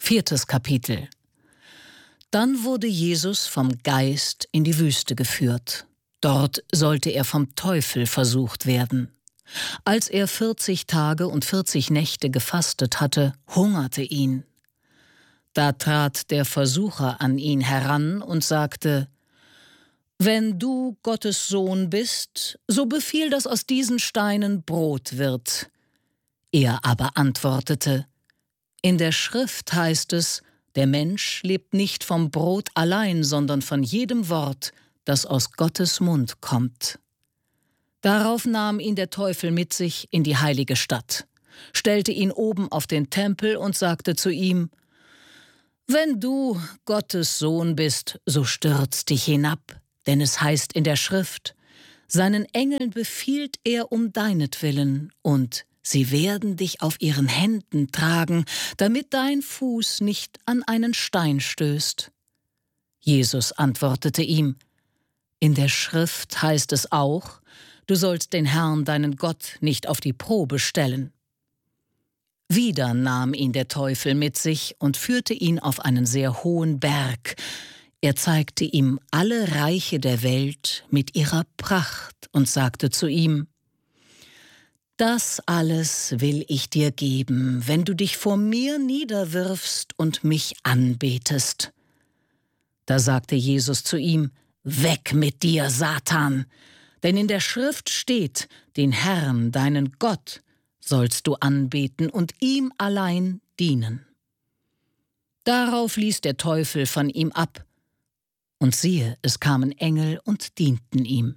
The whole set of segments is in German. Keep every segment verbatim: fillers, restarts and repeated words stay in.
Viertes Kapitel. Dann wurde Jesus vom Geist in die Wüste geführt. Dort sollte er vom Teufel versucht werden. Als er vierzig Tage und vierzig Nächte gefastet hatte, hungerte ihn. Da trat der Versucher an ihn heran und sagte: »Wenn du Gottes Sohn bist, so befiehl, dass aus diesen Steinen Brot wird.« Er aber antwortete: »In der Schrift heißt es, der Mensch lebt nicht vom Brot allein, sondern von jedem Wort, das aus Gottes Mund kommt.« Darauf nahm ihn der Teufel mit sich in die heilige Stadt, stellte ihn oben auf den Tempel und sagte zu ihm: »Wenn du Gottes Sohn bist, so stürz dich hinab, denn es heißt in der Schrift, seinen Engeln befiehlt er um deinetwillen, und sie werden dich auf ihren Händen tragen, damit dein Fuß nicht an einen Stein stößt.« Jesus antwortete ihm: »In der Schrift heißt es auch, du sollst den Herrn, deinen Gott, nicht auf die Probe stellen.« Wieder nahm ihn der Teufel mit sich und führte ihn auf einen sehr hohen Berg. Er zeigte ihm alle Reiche der Welt mit ihrer Pracht und sagte zu ihm: »Das alles will ich dir geben, wenn du dich vor mir niederwirfst und mich anbetest.« Da sagte Jesus zu ihm: »Weg mit dir, Satan! Denn in der Schrift steht, den Herrn, deinen Gott, sollst du anbeten und ihm allein dienen.« Darauf ließ der Teufel von ihm ab, und siehe, es kamen Engel und dienten ihm.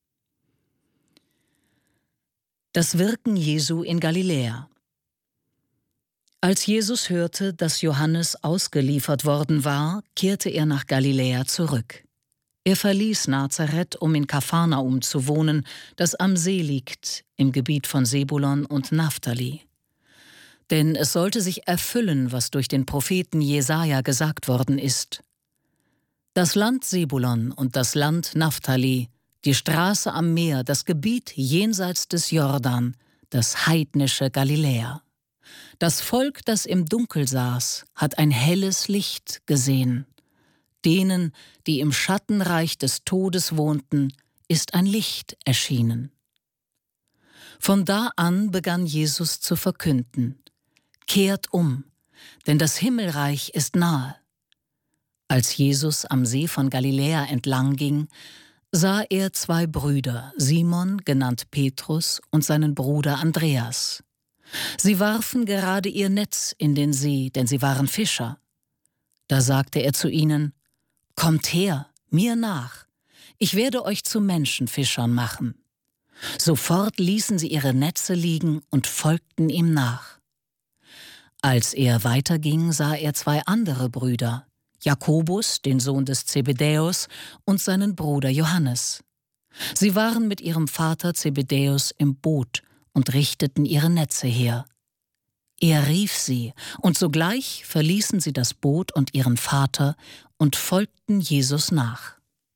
Das Wirken Jesu in Galiläa. Als Jesus hörte, dass Johannes ausgeliefert worden war, kehrte er nach Galiläa zurück. Er verließ Nazareth, um in Kapharnaum zu wohnen, das am See liegt, im Gebiet von Sebulon und Naphtali. Denn es sollte sich erfüllen, was durch den Propheten Jesaja gesagt worden ist: Das Land Sebulon und das Land Naphtali, die Straße am Meer, das Gebiet jenseits des Jordan, das heidnische Galiläa. Das Volk, das im Dunkel saß, hat ein helles Licht gesehen. Denen, die im Schattenreich des Todes wohnten, ist ein Licht erschienen. Von da an begann Jesus zu verkünden: Kehrt um, denn das Himmelreich ist nahe. Als Jesus am See von Galiläa entlang ging, sah er zwei Brüder, Simon, genannt Petrus, und seinen Bruder Andreas. Sie warfen gerade ihr Netz in den See, denn sie waren Fischer. Da sagte er zu ihnen: Kommt her, mir nach, ich werde euch zu Menschenfischern machen. Sofort ließen sie ihre Netze liegen und folgten ihm nach. Als er weiterging, sah er zwei andere Brüder, Jakobus, den Sohn des Zebedäus, und seinen Bruder Johannes. Sie waren mit ihrem Vater Zebedäus im Boot und richteten ihre Netze her. Er rief sie, und sogleich verließen sie das Boot und ihren Vater und folgten Jesus nach.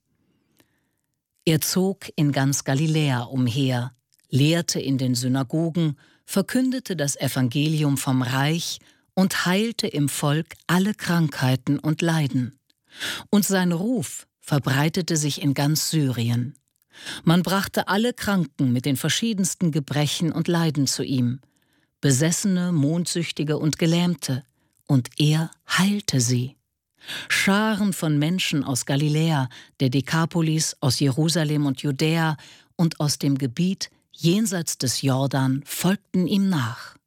Er zog in ganz Galiläa umher, lehrte in den Synagogen, verkündete das Evangelium vom Reich und heilte im Volk alle Krankheiten und Leiden. Und sein Ruf verbreitete sich in ganz Syrien. Man brachte alle Kranken mit den verschiedensten Gebrechen und Leiden zu ihm, Besessene, Mondsüchtige und Gelähmte, und er heilte sie. Scharen von Menschen aus Galiläa, der Dekapolis, aus Jerusalem und Judäa und aus dem Gebiet jenseits des Jordan folgten ihm nach.